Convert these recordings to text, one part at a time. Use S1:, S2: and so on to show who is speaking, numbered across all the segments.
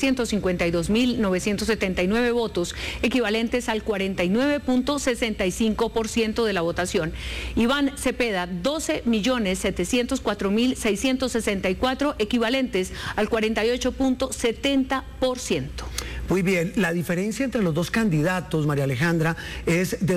S1: 152.979 votos, equivalentes al 49.65% de la votación. Iván Cepeda, 12.704.664, equivalentes al 48.70%.
S2: Muy bien, la diferencia entre los dos candidatos, María Alejandra, es de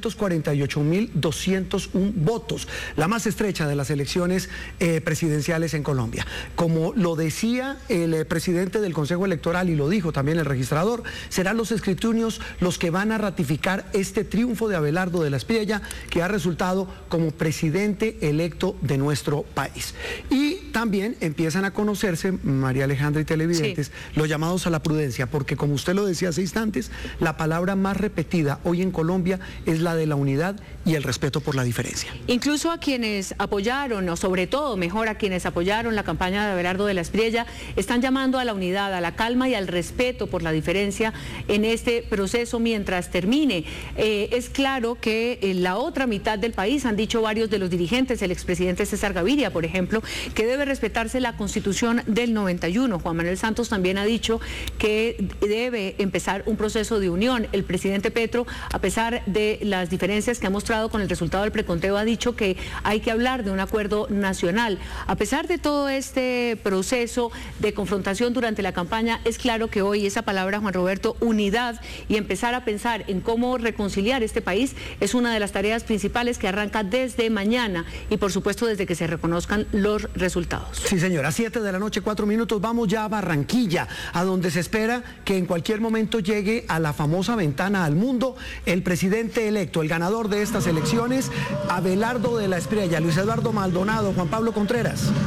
S2: 248.201 votos, la más estrecha de las elecciones presidenciales en Colombia. Como lo decía el presidente del Consejo Electoral y lo dijo también el registrador, serán los escrutinios los que van a ratificar este triunfo de Abelardo de la Espriella, que ha resultado como presidente electo de nuestro país. Y también empiezan a conocerse, María Alejandra y televidentes, los llamados a la prudencia, porque como usted lo decía hace instantes, la palabra más repetida hoy en Colombia es la de la unidad y el respeto por la diferencia.
S1: Incluso a quienes apoyaron, o sobre todo, mejor, a quienes apoyaron la campaña de Abelardo de la Espriella, están llamando a la unidad, a la calma y al respeto por la diferencia en este proceso mientras termine. Es claro que en la otra mitad del país, han dicho varios de los dirigentes, el expresidente César Gaviria, por ejemplo, que debe respetarse la Constitución del 91. Juan Manuel Santos también ha dicho que debe empezar un proceso de unión. El presidente Petro, a pesar de las diferencias que ha mostrado con el resultado del preconteo, ha dicho que hay que hablar de un acuerdo nacional. A pesar de todo este proceso de confrontación durante la campaña, es claro que hoy esa palabra, Juan Roberto, unidad, y empezar a pensar en cómo reconciliar este país, es una de las tareas principales que arranca desde mañana y, por supuesto, desde que se reconozcan los resultados.
S2: Sí, señora, 7 de la noche, 4 minutos, vamos ya a Barranquilla, a donde se espera que en cualquier momento llegue a la famosa ventana al mundo el presidente electo, el ganador de estas elecciones, Abelardo de la Espriella. Luis Eduardo Maldonado, Juan Pablo Contreras.
S3: Sí,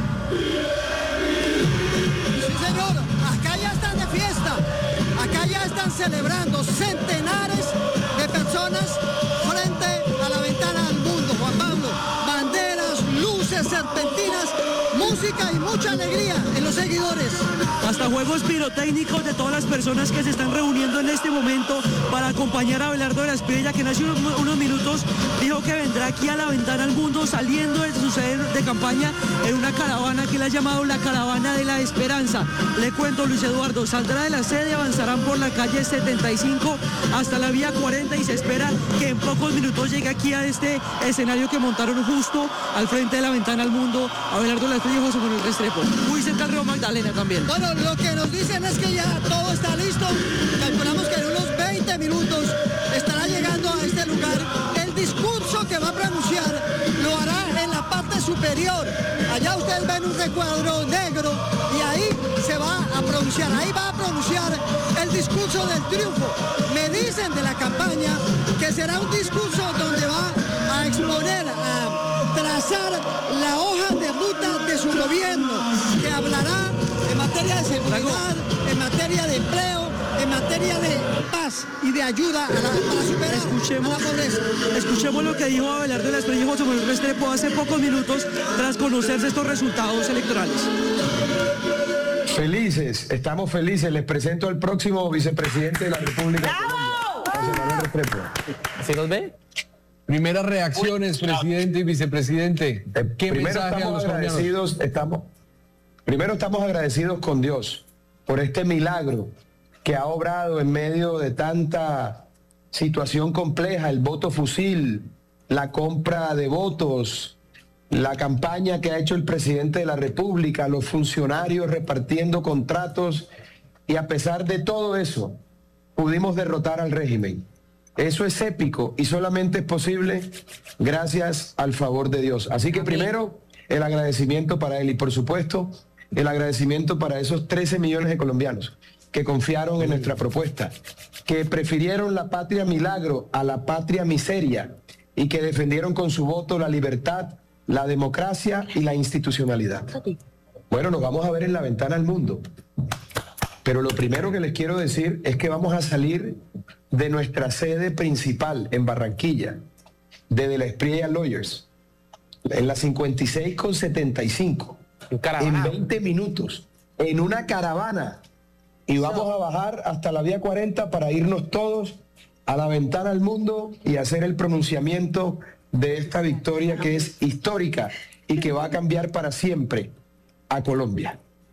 S3: señor, acá ya están de fiesta, acá ya están celebrando centenares de personas frente a la ventana al mundo, Juan Pablo. Banderas, luces, serpentinas, música y mucha alegría en los seguidores.
S4: Hasta juegos pirotécnicos de todas las personas que se están reuniendo en este momento para acompañar a Abelardo de la Espriella, que hace unos minutos dijo que vendrá aquí a la ventana al mundo, saliendo de su sede de campaña en una caravana que él ha llamado la Caravana de la Esperanza. Le cuento, Luis Eduardo, saldrá de la sede, avanzarán por la calle 75 hasta la vía 40 y se espera que en pocos minutos llegue aquí a este escenario que montaron justo al frente de la ventana al mundo Abelardo de la Espriella y José Manuel Restrepo. Muy cerca al río Magdalena también.
S3: Bueno, lo que nos dicen es que ya todo está listo. Calculamos que en unos 20 minutos estará llegando a este lugar. El discurso que va a pronunciar lo hará en la parte superior. Allá ustedes ven un recuadro negro y ahí se va a pronunciar. Ahí va a pronunciar el discurso del triunfo. Me dicen de la campaña que será un discurso donde va a exponer, a trazar la hoja de ruta de su gobierno, que hablará en materia de seguridad, en materia de empleo, en materia de paz y de ayuda para superar la pobreza.
S4: Escuchemos lo que dijo Abelardo de la Espriella y José Manuel Restrepo hace pocos minutos tras conocerse estos resultados electorales.
S5: Felices, estamos felices. Les presento al próximo vicepresidente de la República de Colombia, José Manuel Restrepo.
S6: ¿Se nos ve? Primeras reacciones, presidente y vicepresidente. ¿Qué mensaje a los colombianos?
S5: Primero estamos agradecidos con Dios por este milagro que ha obrado en medio de tanta situación compleja, el voto fusil, la compra de votos, la campaña que ha hecho el presidente de la República, los funcionarios repartiendo contratos, y a pesar de todo eso, pudimos derrotar al régimen. Eso es épico y solamente es posible gracias al favor de Dios. Así que primero, el agradecimiento para él y, por supuesto, el agradecimiento para esos 13 millones de colombianos que confiaron en nuestra propuesta, que prefirieron la patria milagro a la patria miseria y que defendieron con su voto la libertad, la democracia y la institucionalidad. Bueno, nos vamos a ver en la ventana al mundo. Pero lo primero que les quiero decir es que vamos a salir de nuestra sede principal en Barranquilla, de la Espriella Lawyers, en la 56 con 75, en 20 minutos, en una caravana, y vamos a bajar hasta la vía 40 para irnos todos a la ventana al mundo y hacer el pronunciamiento de esta victoria que es histórica y que va a cambiar para siempre a Colombia.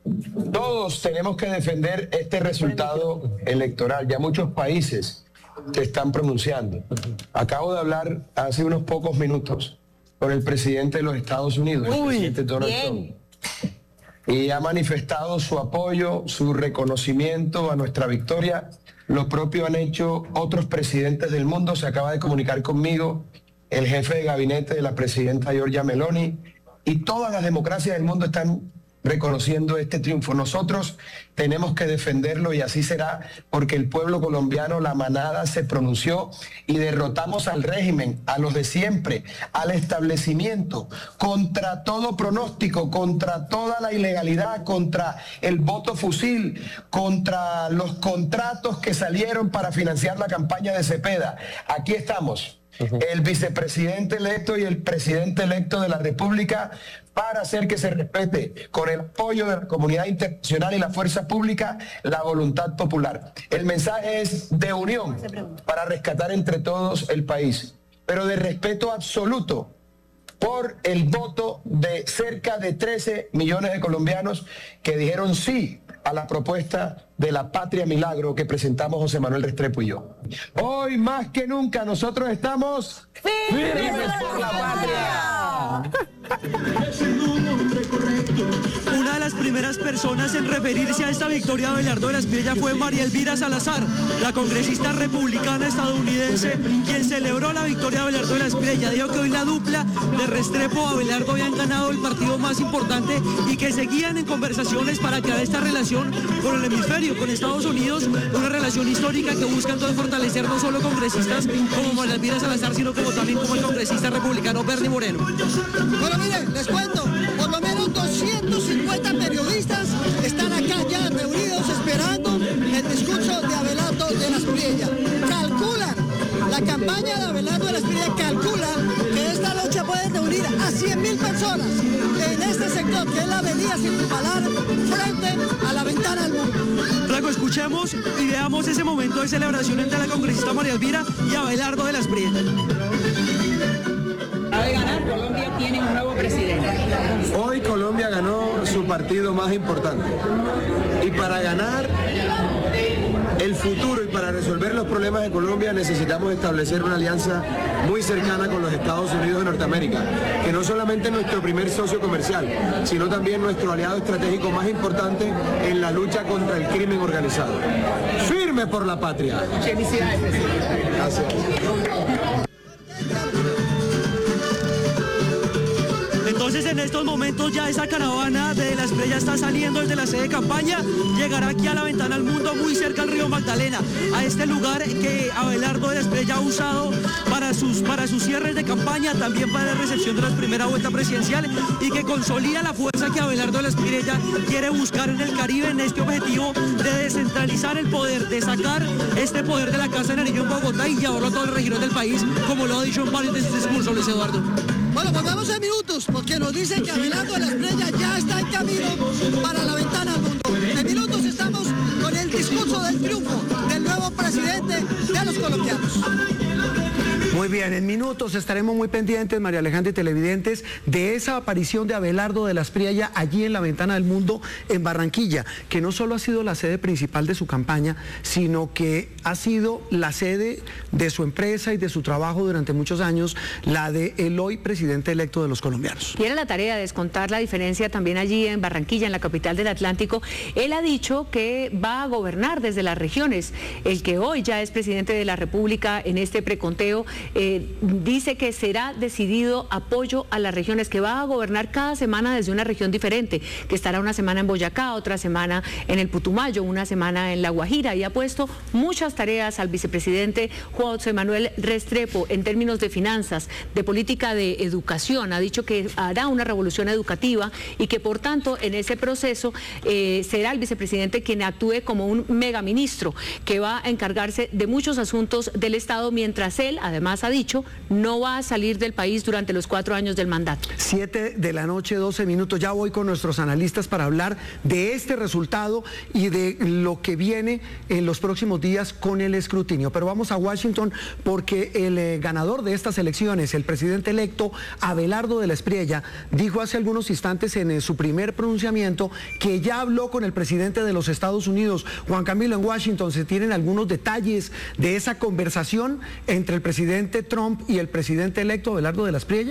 S5: Todos tenemos que defender este resultado electoral. Ya muchos países se están pronunciando. Acabo de hablar hace unos pocos minutos con el presidente de los Estados Unidos, el presidente Donald Trump, y ha manifestado su apoyo, su reconocimiento a nuestra victoria. Lo propio han hecho otros presidentes del mundo. Se acaba de comunicar conmigo el jefe de gabinete de la presidenta Giorgia Meloni, y todas las democracias del mundo están reconociendo este triunfo. Nosotros tenemos que defenderlo, y así será, porque el pueblo colombiano, la manada, se pronunció y derrotamos al régimen, a los de siempre, al establecimiento, contra todo pronóstico, contra toda la ilegalidad, contra el voto fusil, contra los contratos que salieron para financiar la campaña de Cepeda. Aquí estamos, el vicepresidente electo y el presidente electo de la República, para hacer que se respete, con el apoyo de la comunidad internacional y la fuerza pública, la voluntad popular. El mensaje es de unión para rescatar entre todos el país, pero de respeto absoluto por el voto de cerca de 13 millones de colombianos que dijeron sí a la propuesta de la Patria Milagro que presentamos José Manuel Restrepo y yo. Hoy más que nunca nosotros estamos firmes por la patria.
S4: Una de las primeras personas en referirse a esta victoria de Abelardo de la Espriella fue María Elvira Salazar, la congresista republicana estadounidense, quien celebró la victoria de Abelardo de la Espriella. Dijo que hoy la dupla de Restrepo y Abelardo habían ganado el partido más importante y que seguían en conversaciones para crear esta relación con el hemisferio, con Estados Unidos, una relación histórica que busca entonces fortalecer no solo congresistas como María Elvira Salazar, sino como también como el congresista republicano Bernie Moreno.
S3: Bueno, miren, les cuento, por lo menos 250 periodistas están acá ya reunidos esperando el discurso de Abelardo de la Espriella. Calculan, la campaña de Abelardo de la Espriella calcula que esta noche puede reunir a 100.000 personas en este sector, que es la avenida Circunvalar, frente a la ventana del mundo.
S4: Franco, escuchemos y veamos ese momento de celebración entre la congresista María Elvira y Abelardo de la Espriella.
S1: De ganar, Colombia tiene un nuevo presidente.
S7: Hoy Colombia ganó su partido más importante, y para ganar el futuro y para resolver los problemas de Colombia necesitamos establecer una alianza muy cercana con los Estados Unidos de Norteamérica, que no solamente es nuestro primer socio comercial, sino también nuestro aliado estratégico más importante en la lucha contra el crimen organizado. ¡Firme por la patria!
S1: Felicidades, presidente.
S7: Gracias.
S4: Entonces en estos momentos ya esa caravana de la Espriella está saliendo desde la sede de campaña, llegará aquí a la ventana al mundo, muy cerca al río Magdalena, a este lugar que Abelardo de la Espriella ha usado para sus cierres de campaña, también para la recepción de la primera vuelta presidencial, y que consolida la fuerza que Abelardo de la Espriella quiere buscar en el Caribe, en este objetivo de descentralizar el poder, de sacar este poder de la Casa de Nariño en Bogotá y llevarlo a todas las regiones del país, como lo ha dicho en varios de sus discursos, Luis Eduardo.
S3: Bueno, volvamos en minutos, porque nos dicen que Abelardo de la Espriella ya está en camino para la ventana al mundo. En minutos estamos con el discurso del triunfo del nuevo presidente de los colombianos.
S2: Muy bien, en minutos estaremos muy pendientes, María Alejandra y televidentes, de esa aparición de Abelardo de la Espriella allí en la ventana del mundo en Barranquilla, que no solo ha sido la sede principal de su campaña, sino que ha sido la sede de su empresa y de su trabajo durante muchos años, la de el hoy presidente electo de los colombianos.
S1: Tiene la tarea de descontar la diferencia también allí en Barranquilla, en la capital del Atlántico. Él ha dicho que va a gobernar desde las regiones. El que hoy ya es presidente de la República en este preconteo dice que será decidido apoyo a las regiones, que va a gobernar cada semana desde una región diferente, que estará una semana en Boyacá, otra semana en el Putumayo, una semana en La Guajira, y ha puesto muchas tareas al vicepresidente José Manuel Restrepo en términos de finanzas, de política de educación. Ha dicho que hará una revolución educativa y que por tanto en ese proceso será el vicepresidente quien actúe como un megaministro que va a encargarse de muchos asuntos del Estado, mientras él, además además ha dicho no va a salir del país durante los 4 años del mandato.
S2: 7 de la noche, 12 minutos. Ya voy con nuestros analistas para hablar de este resultado y de lo que viene en los próximos días con el escrutinio. Pero vamos a Washington porque el ganador de estas elecciones, el presidente electo Abelardo de la Espriella, dijo hace algunos instantes en su primer pronunciamiento que ya habló con el presidente de los Estados Unidos. Juan Camilo, en Washington se tienen algunos detalles de esa conversación entre el presidente Trump y el presidente electo Abelardo de la Espriella.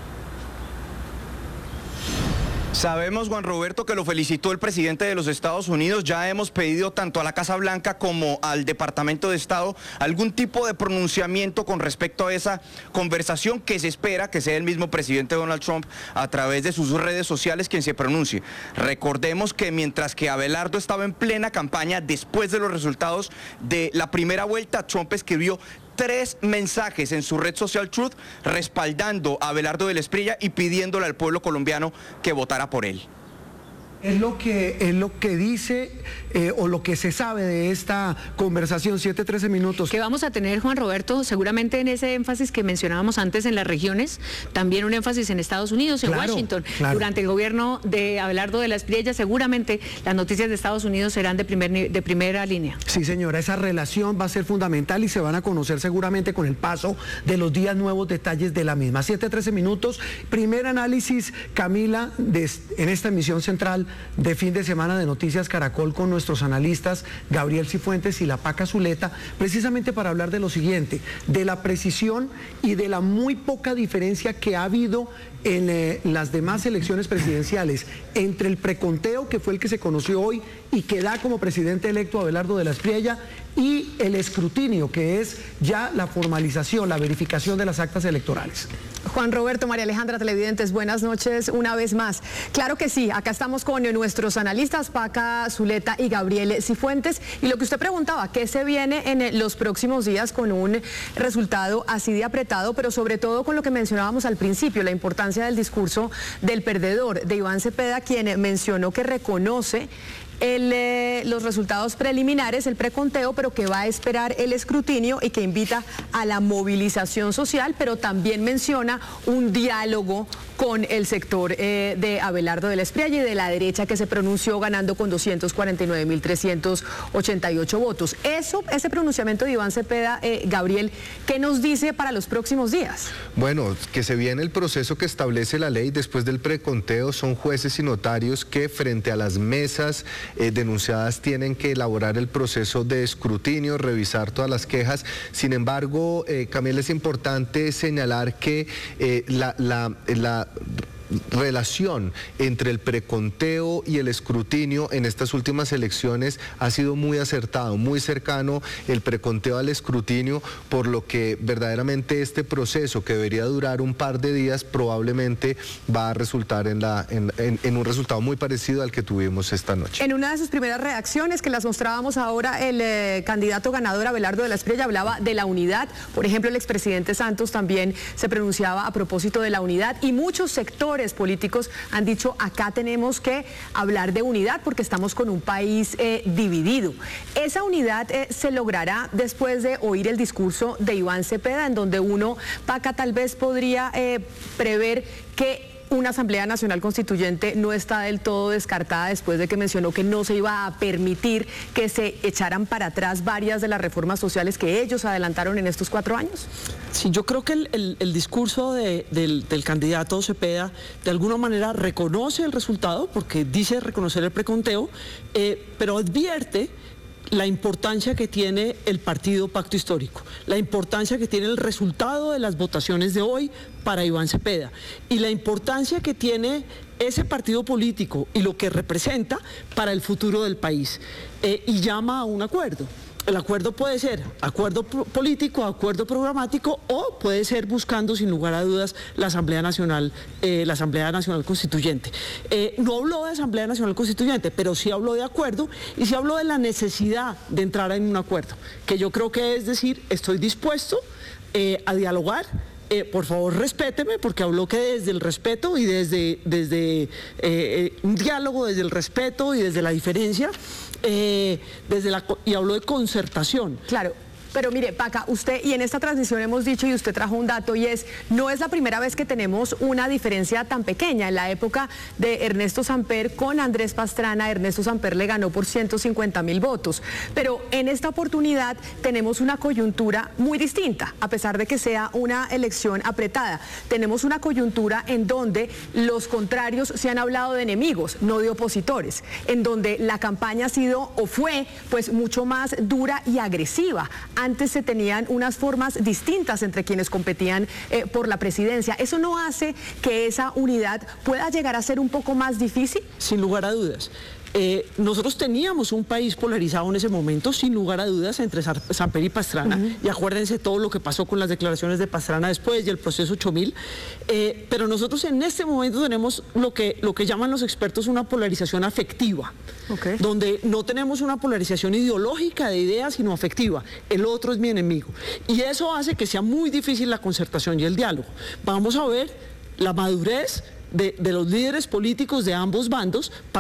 S8: Sabemos, Juan Roberto, que lo felicitó el presidente de los Estados Unidos. Ya hemos pedido tanto a la Casa Blanca como al Departamento de Estado algún tipo de pronunciamiento con respecto a esa conversación, que se espera que sea el mismo presidente Donald Trump a través de sus redes sociales quien se pronuncie. Recordemos que mientras que Abelardo estaba en plena campaña después de los resultados de la primera vuelta, Trump escribió 3 mensajes en su red social Truth respaldando a Abelardo de la Espriella y pidiéndole al pueblo colombiano que votara por él.
S2: Es lo que dice o lo que se sabe de esta conversación. 7-13 minutos.
S1: Que vamos a tener, Juan Roberto, seguramente en ese énfasis que mencionábamos antes en las regiones, también un énfasis en Estados Unidos, en Washington. Claro. Durante el gobierno de Abelardo de la Espriella, seguramente las noticias de Estados Unidos serán de primera línea.
S2: Sí, señora, esa relación va a ser fundamental y se van a conocer seguramente con el paso de los días nuevos detalles de la misma. 7-13 minutos. Primer análisis, Camila, en esta emisión central de fin de semana de Noticias Caracol con nuestros analistas Gabriel Cifuentes y la Paca Zuleta, precisamente para hablar de lo siguiente, de la precisión y de la muy poca diferencia que ha habido en las demás elecciones presidenciales entre el preconteo, que fue el que se conoció hoy y que da como presidente electo Abelardo de la Espriella, y el escrutinio, que es ya la formalización, la verificación de las actas electorales.
S9: Juan Roberto, María Alejandra, televidentes, buenas noches una vez más. Claro que sí, acá estamos con nuestros analistas Paca Zuleta y Gabriel Cifuentes, y lo que usted preguntaba, ¿qué se viene en los próximos días con un resultado así de apretado, pero sobre todo con lo que mencionábamos al principio, la importancia del discurso del perdedor, de Iván Cepeda, quien mencionó que reconoce los resultados preliminares, el preconteo, pero que va a esperar el escrutinio y que invita a la movilización social, pero también menciona un diálogo con el sector de Abelardo de la Espriella y de la derecha, que se pronunció ganando con 249.388 votos. Ese pronunciamiento de Iván Cepeda, Gabriel, ¿qué nos dice para los próximos días?
S10: Bueno, que se viene el proceso que establece la ley después del preconteo. Son jueces y notarios que frente a las mesas denunciadas tienen que elaborar el proceso de escrutinio, revisar todas las quejas. Sin embargo, Camila, es importante señalar que la relación entre el preconteo y el escrutinio en estas últimas elecciones ha sido muy acertado, muy cercano el preconteo al escrutinio, por lo que verdaderamente este proceso, que debería durar un par de días, probablemente va a resultar en un resultado muy parecido al que tuvimos esta noche.
S9: En una de sus primeras reacciones, que las mostrábamos ahora, el candidato ganador Abelardo de la Espriella hablaba de la unidad. Por ejemplo, el expresidente Santos también se pronunciaba a propósito de la unidad, y muchos sectores políticos han dicho: acá tenemos que hablar de unidad porque estamos con un país dividido. Esa unidad se logrará después de oír el discurso de Iván Cepeda, en donde uno, Paca, tal vez podría prever que una Asamblea Nacional Constituyente no está del todo descartada, después de que mencionó que no se iba a permitir que se echaran para atrás varias de las reformas sociales que ellos adelantaron en estos 4 años.
S4: Sí, yo creo que el discurso del candidato Cepeda de alguna manera reconoce el resultado, porque dice reconocer el preconteo, pero advierte la importancia que tiene el partido Pacto Histórico, la importancia que tiene el resultado de las votaciones de hoy para Iván Cepeda, y la importancia que tiene ese partido político y lo que representa para el futuro del país, y llama a un acuerdo. El acuerdo puede ser acuerdo político, acuerdo programático, o puede ser buscando sin lugar a dudas la Asamblea Nacional Constituyente. No habló de Asamblea Nacional Constituyente, pero sí habló de acuerdo, y sí habló de la necesidad de entrar en un acuerdo, que yo creo que es decir, estoy dispuesto a dialogar. Por favor, respéteme, porque habló que desde el respeto y desde un diálogo, desde el respeto y desde la diferencia, y habló de concertación.
S9: Claro. Pero mire, Paca, usted, y en esta transmisión hemos dicho, y usted trajo un dato, y es, no es la primera vez que tenemos una diferencia tan pequeña. En la época de Ernesto Samper con Andrés Pastrana, Ernesto Samper le ganó por 150.000 votos. Pero en esta oportunidad tenemos una coyuntura muy distinta, a pesar de que sea una elección apretada. Tenemos una coyuntura en donde los contrarios se han hablado de enemigos, no de opositores, en donde la campaña ha sido o fue pues mucho más dura y agresiva. Antes se tenían unas formas distintas entre quienes competían por la presidencia. ¿Eso no hace que esa unidad pueda llegar a ser un poco más difícil?
S4: Sin lugar a dudas. Nosotros teníamos un país polarizado en ese momento, sin lugar a dudas, entre Samper y Pastrana, y acuérdense todo lo que pasó con las declaraciones de Pastrana después y el proceso 8000, pero nosotros en este momento tenemos lo que llaman los expertos una polarización afectiva, donde no tenemos una polarización ideológica de ideas, sino afectiva. El otro es mi enemigo. Y eso hace que sea muy difícil la concertación y el diálogo. Vamos a ver la madurez de los líderes políticos de ambos bandos para